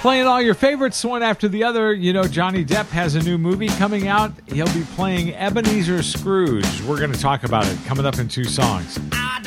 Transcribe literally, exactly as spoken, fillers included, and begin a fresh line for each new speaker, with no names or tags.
Playing all your favorites one after the other. You know, Johnny Depp has a new movie coming out. He'll be playing Ebenezer Scrooge. We're going to talk about it coming up in two songs.